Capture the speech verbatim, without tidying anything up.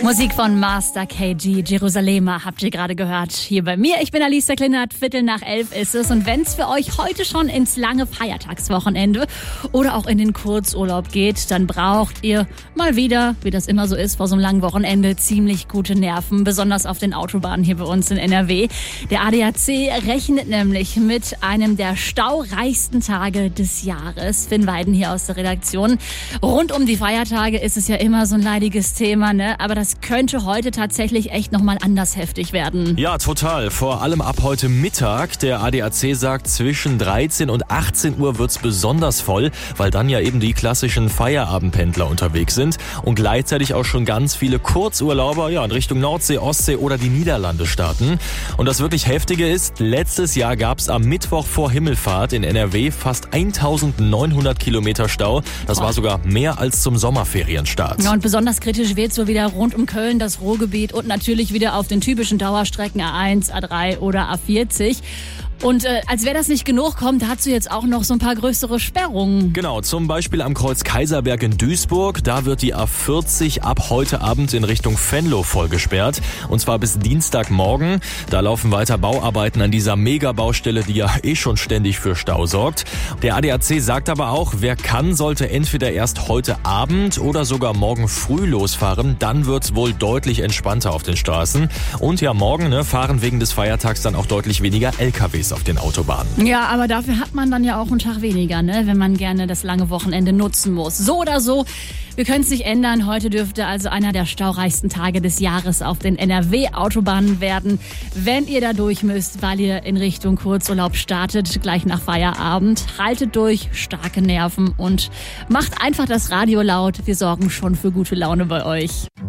Musik von Master K G, Jerusalema, habt ihr gerade gehört. Hier bei mir, ich bin Alicia Klinert, Viertel nach elf ist es. Und wenn es für euch heute schon ins lange Feiertagswochenende oder auch in den Kurzurlaub geht, dann braucht ihr mal wieder, wie das immer so ist vor so einem langen Wochenende, ziemlich gute Nerven, besonders auf den Autobahnen hier bei uns in N R W. Der A D A C rechnet nämlich mit einem der staureichsten Tage des Jahres. Finn Weiden hier aus der Redaktion. Rund um die Feiertage ist es ja immer so ein leidiges Thema, ne? Aber das könnte heute tatsächlich echt nochmal anders heftig werden. Ja, total. Vor allem ab heute Mittag. Der A D A C sagt, zwischen dreizehn und achtzehn Uhr wird's besonders voll, weil dann ja eben die klassischen Feierabendpendler unterwegs sind und gleichzeitig auch schon ganz viele Kurzurlauber ja, in Richtung Nordsee, Ostsee oder die Niederlande starten. Und das wirklich Heftige ist, letztes Jahr gab's am Mittwoch vor Himmelfahrt in N R W fast eintausendneunhundert Kilometer Stau. Das war sogar mehr als zum Sommerferienstart. Ja, und besonders kritisch wird's wohl wieder rund um Köln, das Ruhrgebiet und natürlich wieder auf den typischen Dauerstrecken A eins, A drei oder A vierzig. Und äh, als wäre das nicht genug, kommt dazu jetzt auch noch so ein paar größere Sperrungen. Genau, zum Beispiel am Kreuz Kaiserberg in Duisburg. Da wird die A vierzig ab heute Abend in Richtung Venlo voll gesperrt. Und zwar bis Dienstagmorgen. Da laufen weiter Bauarbeiten an dieser Megabaustelle, die ja eh schon ständig für Stau sorgt. Der A D A C sagt aber auch, wer kann, sollte entweder erst heute Abend oder sogar morgen früh losfahren. Dann wird's wohl deutlich entspannter auf den Straßen. Und ja, morgen ne, fahren wegen des Feiertags dann auch deutlich weniger L K Ws auf den Autobahnen. Ja, aber dafür hat man dann ja auch einen Tag weniger, ne, wenn man gerne das lange Wochenende nutzen muss. So oder so, wir können es nicht ändern. Heute dürfte also einer der staureichsten Tage des Jahres auf den N R W-Autobahnen werden. Wenn ihr da durch müsst, weil ihr in Richtung Kurzurlaub startet, gleich nach Feierabend, haltet durch, starke Nerven und macht einfach das Radio laut. Wir sorgen schon für gute Laune bei euch.